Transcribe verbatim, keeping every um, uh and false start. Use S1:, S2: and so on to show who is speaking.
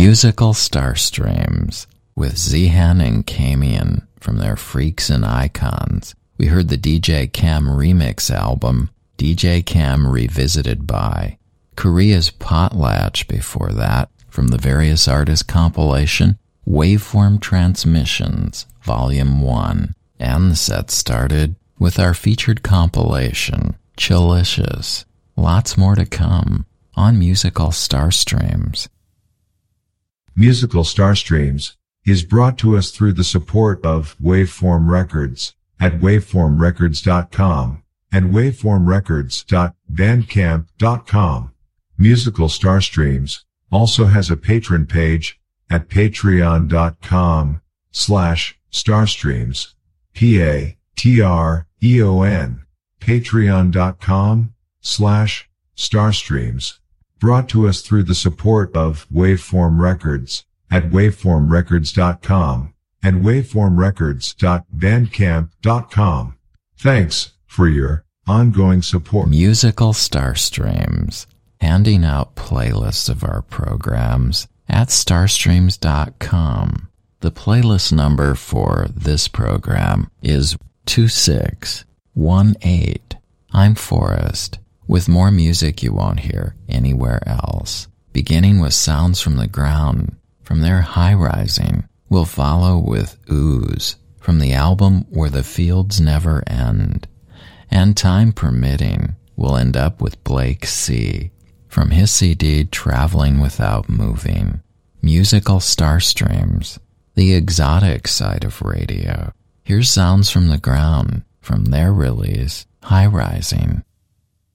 S1: Musical Starstreams with Zihan and Kamian from their Freaks and Icons. We heard the D J Cam remix album, D J Cam Revisited by. Korea's Potlatch before that, from the Various Artists compilation, Waveform Transmissions, Volume one. And the set started with our featured compilation, Chillicious. Lots more to come on Musical Starstreams.
S2: Musical Starstreams is brought to us through the support of Waveform Records at waveform records dot com and waveform records dot bandcamp dot com. Musical Starstreams also has a patron page at patreon dot com slash starstreams. P A T R E O N, patreon dot com slash starstreams. Brought to us through the support of Waveform Records at waveform records dot com and waveform records dot bandcamp dot com. Thanks for your ongoing support.
S1: Musical Starstreams, handing out playlists of our programs at starstreams dot com. The playlist number for this program is two six one eight. I'm Forrest, with more music you won't hear anywhere else. Beginning with Sounds from the Ground, from their High Rising, we'll follow with Ooze, from the album Where the Fields Never End. And time permitting, we'll end up with Blake C., from his C D Traveling Without Moving. Musical Starstreams, the exotic side of radio. Here's Sounds from the Ground, from their release, High Rising.